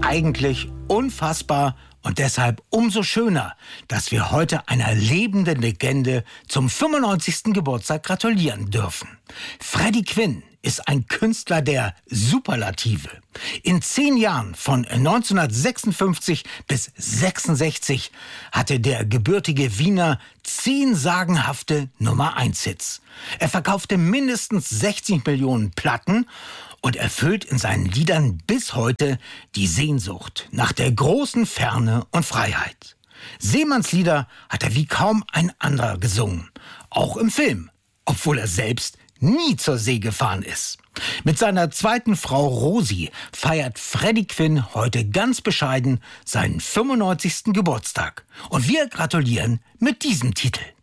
eigentlich unfassbar und deshalb umso schöner, dass wir heute einer lebenden Legende zum 95. Geburtstag gratulieren dürfen. Freddie Quinn ist ein Künstler der Superlative. In 10 Jahren von 1956 bis 66 hatte der gebürtige Wiener 10 sagenhafte Nummer-1-Hits. Er verkaufte mindestens 60 Millionen Platten und erfüllt in seinen Liedern bis heute die Sehnsucht nach der großen Ferne und Freiheit. Seemannslieder hat er wie kaum ein anderer gesungen, auch im Film, obwohl er selbst nie zur See gefahren ist. Mit seiner zweiten Frau Rosi feiert Freddie Quinn heute ganz bescheiden seinen 95. Geburtstag. Und wir gratulieren mit diesem Titel.